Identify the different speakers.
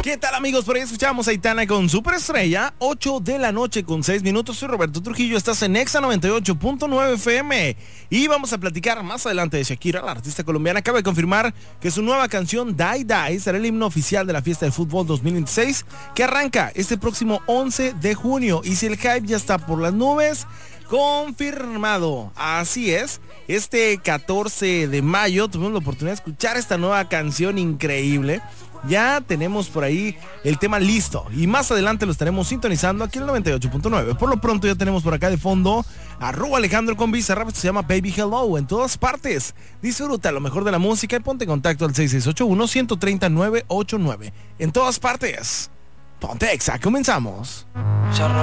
Speaker 1: ¿Qué tal, amigos? Por ahí escuchamos a Aitana con Superestrella, 8 de la noche con 6 minutos. Soy Roberto Trujillo, estás en Exa 98.9 FM y vamos a platicar más adelante de Shakira. La artista colombiana acaba de confirmar que su nueva canción Die Die será el himno oficial de la fiesta de fútbol 2026 que arranca este próximo 11 de junio. Y si el hype ya está por las nubes, confirmado. Así es, este 14 de mayo tuvimos la oportunidad de escuchar esta nueva canción increíble. Ya tenemos por ahí el tema listo y más adelante lo estaremos sintonizando aquí en el 98.9. Por lo pronto ya tenemos por acá de fondo a Alejandro con Bizarrap. Esto se llama Baby Hello en todas partes. Disfruta lo mejor de la música y ponte en contacto al 6681-130-989. En todas partes. Ponte Exa, comenzamos.